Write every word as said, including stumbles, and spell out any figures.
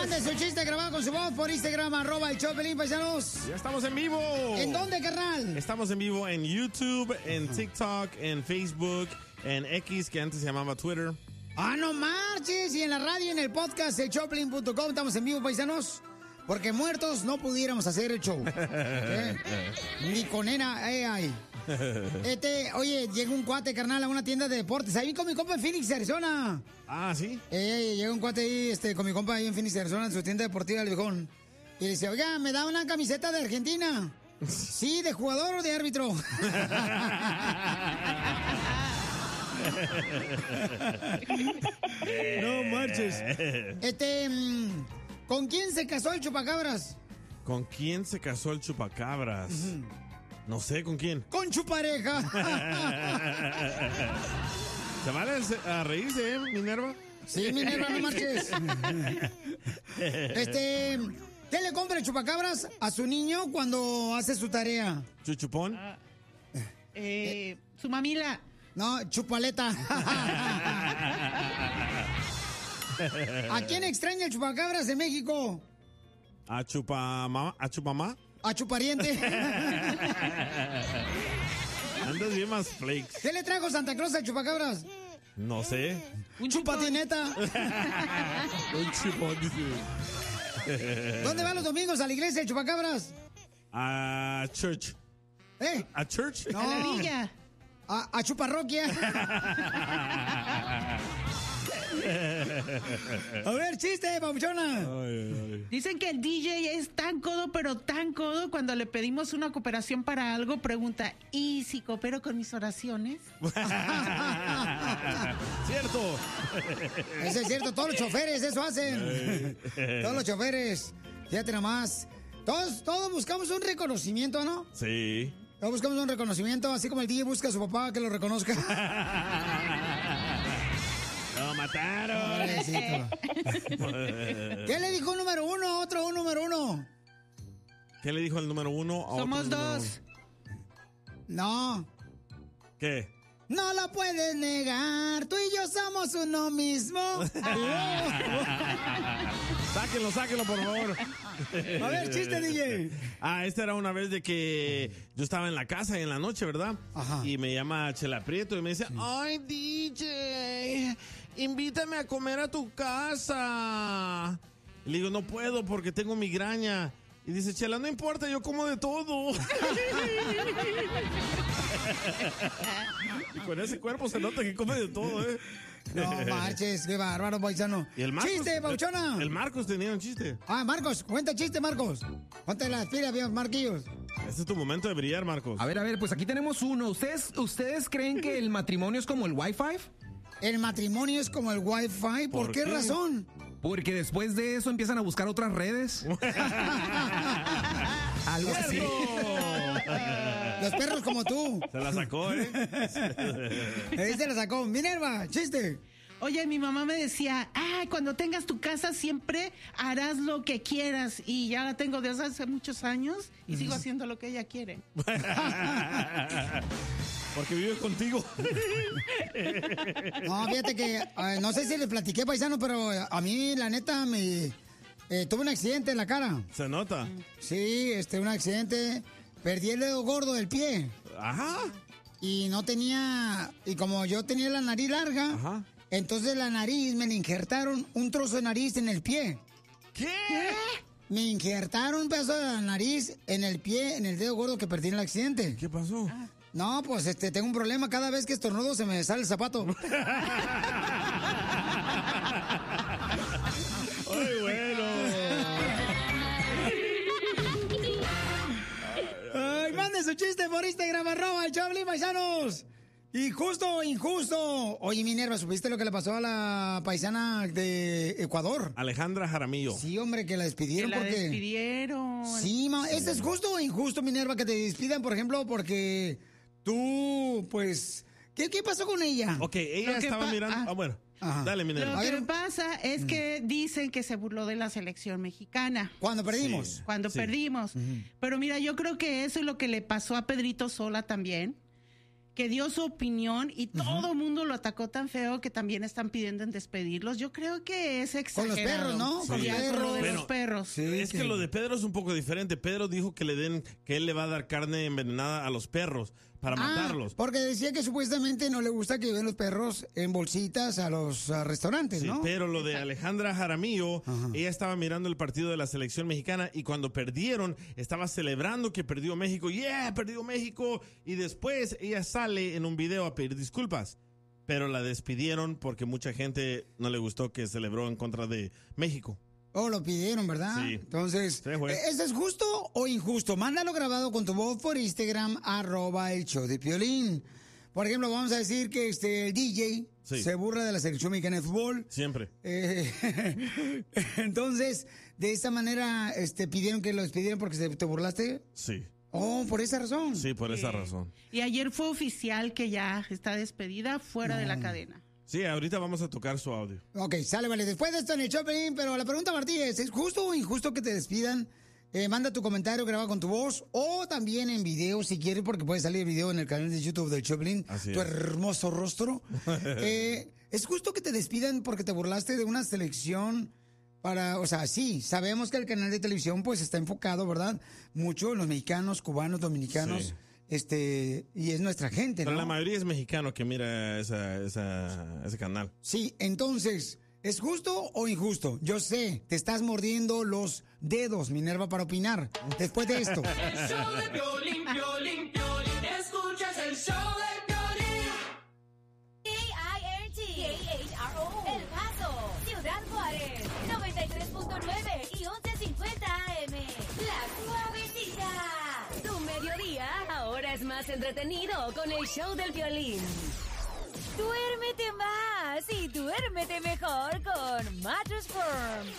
Mande su chiste grabado con su voz por Instagram, arroba el Choplin, paisanos. Ya estamos en vivo. ¿En dónde, carnal? Estamos en vivo en YouTube, en TikTok, en Facebook, en X, que antes se llamaba Twitter. Ah, no marches. Y en la radio, en el podcast, el Choplin punto com. Estamos en vivo, paisanos. Porque muertos no pudiéramos hacer el show. ¿Eh? Ni con era A I. Este, oye, llega un cuate, carnal, a una tienda de deportes. Ahí con mi compa en Phoenix, Arizona. Ah, ¿sí? Eh, llega un cuate ahí, este, con mi compa ahí en Phoenix, Arizona, en su tienda deportiva, el viejón. Y dice, oiga, ¿me da una camiseta de Argentina? Sí, ¿de jugador o de árbitro? No marches. Este, ¿con quién se casó el chupacabras? ¿Con quién se casó el chupacabras? Uh-huh. No sé, ¿con quién? ¡Con chupareja! ¿Se vale a reírse, eh, Minerva? Sí, Minerva, no marches. Este, ¿qué le compra el chupacabras a su niño cuando hace su tarea? ¿Chuchupón? Uh, eh, su mamila. No, chupaleta. ¿A quién extraña el chupacabras en México? ¿A chupamá? ¿A chupamá? A chupariente. Andas bien más flakes. ¿Qué le trajo Santa Claus al chupacabras? No sé. Un chupatineta. Un chupón, dice. ¿Dónde va los domingos a la iglesia el chupacabras? A church. ¿Eh? ¿A church? No. A la villa. A, a chuparroquia. A ver, chiste, papuchona. Ay, ay. Dicen que el D J es tan codo, pero tan codo, cuando le pedimos una cooperación para algo, pregunta, ¿y si coopero con mis oraciones? Cierto. Eso es cierto, todos los choferes eso hacen. Todos los choferes. Fíjate nomás. Todos, todos buscamos un reconocimiento, ¿no? Sí. Todos buscamos un reconocimiento, así como el D J busca a su papá que lo reconozca. ¡Lo mataron! ¿Qué le dijo un número uno a otro un número uno? ¿Qué le dijo el número uno a Somos otro dos. No. ¿Qué? No lo puedes negar, tú y yo somos uno mismo. Sáquenlo, sáquenlo, por favor. A ver, chiste, D J. Ah, esta era una vez de que yo estaba en la casa en la noche, ¿verdad? Ajá. Y me llama Chela Prieto y me dice, ay, D J, invítame a comer a tu casa. Y le digo, no puedo porque tengo migraña. Y dice, Chela, no importa, yo como de todo. Y con ese cuerpo se nota que come de todo, ¿eh? No marches, qué bárbaro, paisano. ¿Y el Marcos? ¡Chiste, pauchona! El, el Marcos tenía un chiste. Ah, Marcos, cuenta chiste, Marcos. Ponte las pilas, bien, Marquillos. Este es tu momento de brillar, Marcos. A ver, a ver, pues aquí tenemos uno. ¿Ustedes, ¿ustedes creen que el matrimonio es como el Wi-Fi? ¿El matrimonio es como el Wi-Fi? ¿Por, ¿Por qué, qué razón? Porque después de eso empiezan a buscar otras redes. Algo así. Los perros como tú. Se la sacó, ¿eh? Ahí se la sacó. Minerva, chiste. Oye, mi mamá me decía, ah, cuando tengas tu casa siempre harás lo que quieras. Y ya la tengo desde hace muchos años y sigo haciendo lo que ella quiere. Porque vive contigo. No, fíjate que, eh, no sé si les platiqué, paisano, pero a mí, la neta, me eh, tuve un accidente en la cara. Se nota. Sí, este, un accidente. Perdí el dedo gordo del pie. Ajá. Y no tenía, y como yo tenía la nariz larga, Ajá. entonces la nariz, me le injertaron un trozo de nariz en el pie. ¿Qué? Me injertaron un pedazo de la nariz en el pie, en el dedo gordo que perdí en el accidente. ¿Qué pasó? No, pues este, tengo un problema. Cada vez que estornudo se me sale el zapato. ¡Ay, bueno! Ay, mande su chiste por Instagram, arroba el Choplin, paisanos. Injusto o injusto. Oye, Minerva, ¿supiste lo que le pasó a la paisana de Ecuador? Alejandra Jaramillo. Sí, hombre, que la Que despidieron la porque... despidieron. Sí, ma, ¿eso es justo o injusto, Minerva, que te despidan, por ejemplo, porque tú, pues... ¿Qué, qué pasó con ella? Ok, ella Lo que estaba pa- mirando... ah. Ah, bueno. Ajá. Dale, Minerva. Lo A que ver. pasa es que dicen que se burló de la selección mexicana Cuando perdimos. Sí. cuando Sí. perdimos. Pero mira, yo creo que eso es lo que le pasó a Pedrito Sola también. que dio su opinión y uh-huh. todo el mundo lo atacó tan feo que también están pidiendo en despedirlos. Yo creo que es exagerado. Con los perros, ¿no? Sí. Con, ya, perros. con lo de bueno, los perros. Sí, es que... que lo de Pedro es un poco diferente. Pedro dijo que le den, que él le va a dar carne envenenada a los perros para ah, matarlos. Porque decía que supuestamente no le gusta que lleven los perros en bolsitas a los a restaurantes, sí, ¿no? Pero lo de Alejandra Jaramillo, ajá, ella estaba mirando el partido de la selección mexicana y cuando perdieron, estaba celebrando que perdió México. ¡Yeah! ¡Perdió México! Y después ella sale en un video a pedir disculpas. Pero la despidieron porque mucha gente no le gustó que celebró en contra de México. Oh, lo pidieron, ¿verdad? Sí. Entonces, ¿eso es justo o injusto? Mándalo grabado con tu voz por Instagram, arroba el show de Piolín. Por ejemplo, vamos a decir que este el D J sí. se burla de la selección mexicana de fútbol. Siempre. Eh, entonces, de esta manera, este, pidieron que lo despidieran porque se, te burlaste. Sí. Oh, por esa razón. Sí, por esa eh, razón. Y ayer fue oficial que ya está despedida fuera no. de la cadena. Sí, ahorita vamos a tocar su audio. Ok, sale, vale. Después de esto en el Choplin, pero la pregunta, Martí, es, ¿es justo o injusto que te despidan? Eh, manda tu comentario, graba con tu voz, o también en video, si quieres, porque puede salir video en el canal de YouTube del Choplin, Así tu es. hermoso rostro. eh, ¿Es justo que te despidan porque te burlaste de una selección para, o sea, sí, sabemos que el canal de televisión, pues, está enfocado, ¿verdad? Mucho en los mexicanos, cubanos, dominicanos. Sí. Este, y es nuestra gente, Pero ¿no? la mayoría es mexicano que mira esa, esa, ese canal. Sí, entonces, ¿es justo o injusto? Yo sé, te estás mordiendo los dedos, Minerva, para opinar. Después de esto. El show de Piolín, Piolín, Piolín. Escuchas el show de Piolín. K I R T, K H R O, El Paso, Ciudad Juárez, noventa y tres punto nueve y once cincuenta A M. La Suavecita. Tu mediodía ahora es más entretenido con el show del Piolín. Duérmete más y duérmete mejor con Mattress Firm.